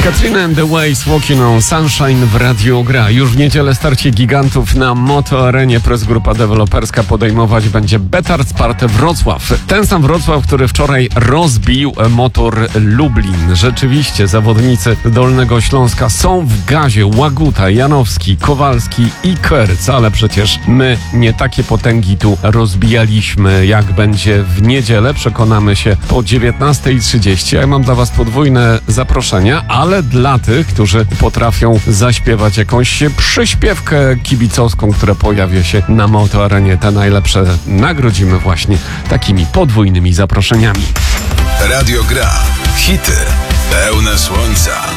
Katrina and the Waves, Walking on Sunshine w Radio Gra. Już w niedzielę starcie gigantów na Moto Arenie. Press Grupa Deweloperska podejmować będzie Betard Sparte Wrocław. Ten sam Wrocław, który wczoraj rozbił Motor Lublin. Rzeczywiście zawodnicy Dolnego Śląska są w gazie. Łaguta, Janowski, Kowalski i Kerc. Ale przecież my nie takie potęgi tu rozbijaliśmy. Jak będzie w niedzielę, przekonamy się po 19:30. Ja mam dla was podwójne zaproszenia, ale dla tych, którzy potrafią zaśpiewać jakąś przyśpiewkę kibicowską, która pojawia się na Moto Arenie, te najlepsze nagrodzimy właśnie takimi podwójnymi zaproszeniami. Radio Gra. Hity pełne słońca.